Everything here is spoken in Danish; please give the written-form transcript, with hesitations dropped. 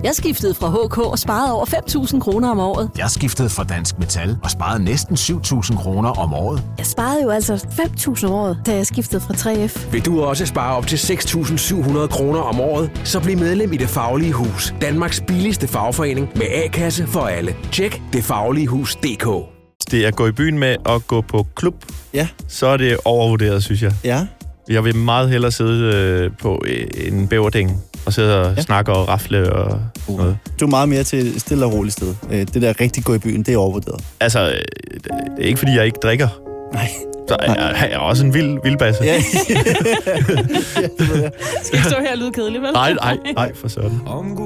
Jeg skiftede fra HK og sparede over 5.000 kroner om året. Jeg skiftede fra Dansk Metal og sparede næsten 7.000 kroner om året. Jeg sparede jo altså 5.000 om året, da jeg skiftede fra 3F. Vil du også spare op til 6.700 kroner om året? Så bliv medlem i Det Faglige Hus. Danmarks billigste fagforening med A-kasse for alle. Tjek detfagligehus.dk. Det er at gå i byen med at gå på klub. Ja. Så er det overvurderet, synes jeg. Ja. Jeg vil meget hellere sidde på en bæverding og sidde og snakke og rafle og noget. Du er meget mere til stille og roligt sted. Det der rigtig gå i byen, det er overvurderet. Altså, det er ikke fordi, jeg ikke drikker. Nej. Så jeg er også en vildbasse. Ja. Skal ikke stå her og lyde kedelig, vel? Nej, for sådan.